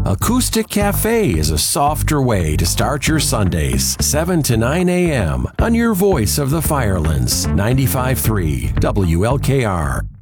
Acoustic Cafe is a softer way to start your Sundays, 7 to 9 a.m. on your voice of the Firelands, 95.3 WLKR.